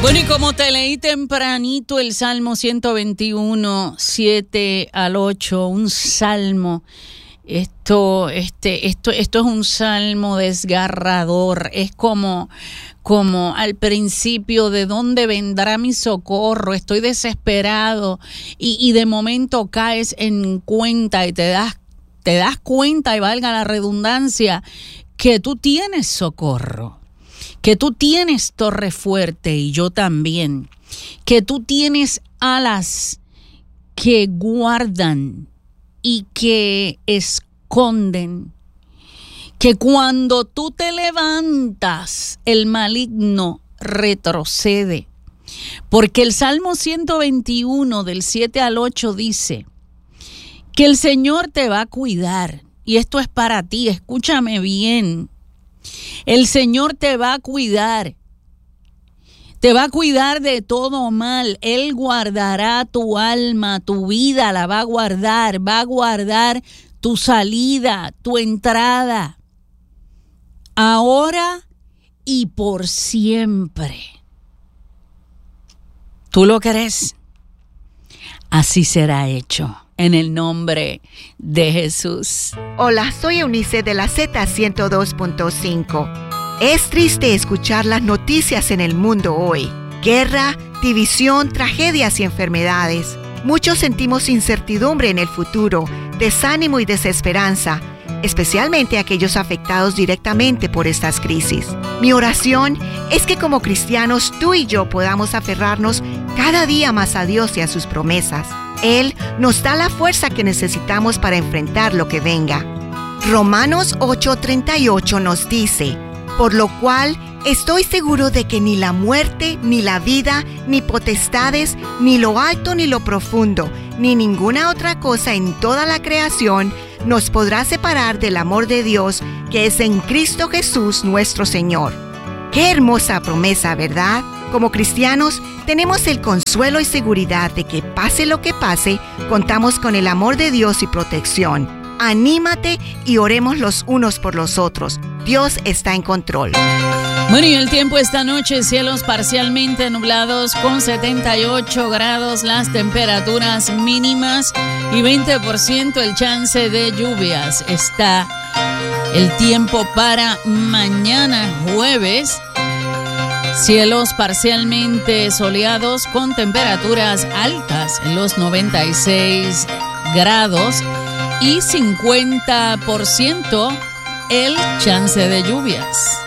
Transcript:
Bueno, y como te leí tempranito el Salmo 121, 7 al 8, un salmo, esto es un salmo desgarrador, es como al principio, ¿de dónde vendrá mi socorro? Estoy desesperado y de momento caes en cuenta y te das cuenta, y valga la redundancia, que tú tienes socorro, que tú tienes torre fuerte y yo también, que tú tienes alas que guardan y que esconden, que cuando tú te levantas el maligno retrocede, porque el Salmo 121 del 7 al 8 dice que el Señor te va a cuidar, y esto es para ti, escúchame bien. El Señor te va a cuidar de todo mal. Él guardará tu alma, tu vida la va a guardar tu salida, tu entrada, ahora y por siempre. ¿Tú lo crees? Así será hecho. En el nombre de Jesús. Hola, soy Eunice de la Z102.5. Es triste escuchar las noticias en el mundo hoy. Guerra, división, tragedias y enfermedades. Muchos sentimos incertidumbre en el futuro, desánimo y desesperanza, especialmente aquellos afectados directamente por estas crisis. Mi oración es que como cristianos tú y yo podamos aferrarnos cada día más a Dios y a sus promesas. Él nos da la fuerza que necesitamos para enfrentar lo que venga. Romanos 8:38 nos dice: por lo cual estoy seguro de que ni la muerte, ni la vida, ni potestades, ni lo alto ni lo profundo, ni ninguna otra cosa en toda la creación nos podrá separar del amor de Dios que es en Cristo Jesús nuestro Señor. ¡Qué hermosa promesa!, ¿verdad? Como cristianos, tenemos el consuelo y seguridad de que pase lo que pase, contamos con el amor de Dios y protección. Anímate y oremos los unos por los otros. Dios está en control. Bueno, y el tiempo esta noche, cielos parcialmente nublados con 78 grados las temperaturas mínimas y 20% el chance de lluvias. Está el tiempo para mañana jueves. Cielos parcialmente soleados con temperaturas altas en los 96 grados y 50% el chance de lluvias.